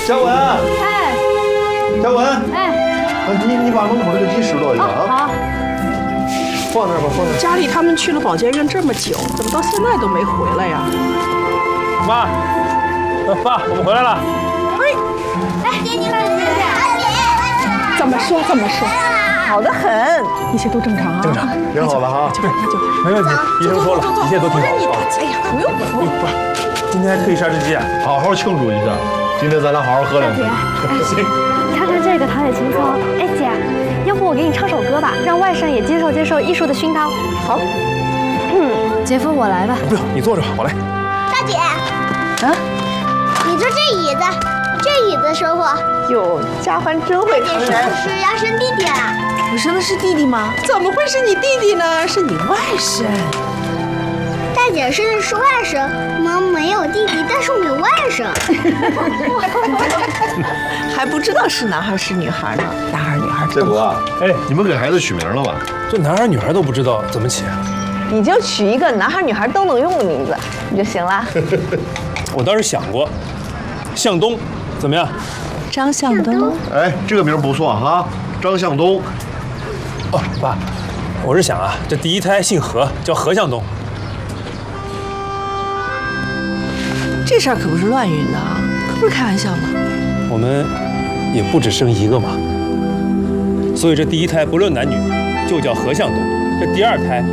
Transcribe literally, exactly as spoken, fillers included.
嘉文， 哎， 嘉文， 哎， 你你把门口这个鸡拾掇一下啊。 好。 放那儿吧，放那儿。 家里他们去了保健院这么久，怎么到现在都没回来呀？ 妈，爸，我们回来了。 哎，姐你好，姐姐。 怎么说怎么说？好得很，一切都正常啊。 正常， 挺好了哈。 那就那就没问题。医生说了，一切都挺好。 哎呀，不用不用。 不是，今天还特意杀只鸡啊， 好好庆祝一下。今天咱俩好好喝两瓶。 行。 你看看这个陶冶情操。哎，姐，要不我给你唱首歌吧，让外甥也接受接受艺术的熏陶。 好。 嗯，姐夫我来吧。 不用，你坐着，我来。 大姐， 啊， 你坐这椅子，这椅子舒服。 哟，佳欢真会大姐弹。 是不是要生弟弟了？ 我生的是弟弟吗？怎么会是你弟弟呢？是你外甥。 大姐生的是外甥，妈没有弟弟，但是我有外甥。 还不知道是男孩是女孩呢，男孩女孩都这不啊， 哎， 你们给孩子取名了吧？ 这男孩女孩都不知道怎么起啊？ 你就取一个男孩女孩都能用的名字，你就行了。 我倒是想过，向东，怎么样？ 张向东。 哎，这个名不错哈，张向东。 哦，爸，我是想啊，这第一胎姓何，叫何向东。 这事儿可不是乱云的啊，可不是开玩笑的。 我们也不只生一个嘛，所以这第一胎不论男女，就叫何向东。这第二胎